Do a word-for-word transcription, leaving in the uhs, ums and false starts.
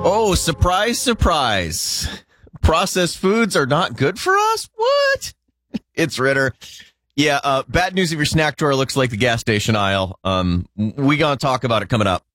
Oh, surprise, surprise. Processed foods are not good for us? What? It's Ritter. Yeah, uh, bad news if your snack drawer looks like the gas station aisle. Um, we gonna talk about it coming up.